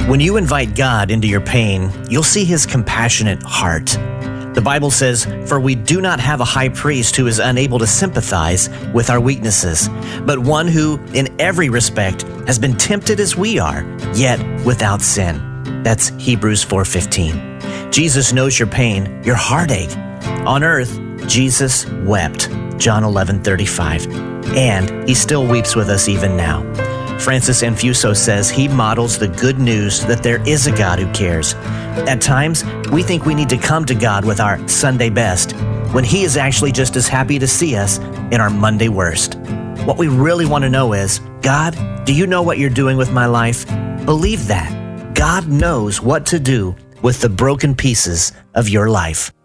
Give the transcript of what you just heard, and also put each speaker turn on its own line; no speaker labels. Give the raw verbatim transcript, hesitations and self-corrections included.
When you invite God into your pain, you'll see his compassionate heart. The Bible says, "For we do not have a high priest who is unable to sympathize with our weaknesses, but one who, in every respect, has been tempted as we are, yet without sin." That's Hebrews four fifteen. Jesus knows your pain, your heartache. On earth, Jesus wept, John eleven thirty-five, and he still weeps with us even now. Francis Infuso says he models the good news that there is a God who cares. At times, we think we need to come to God with our Sunday best, when he is actually just as happy to see us in our Monday worst. What we really want to know is, God, do you know what you're doing with my life? Believe that. God knows what to do with the broken pieces of your life.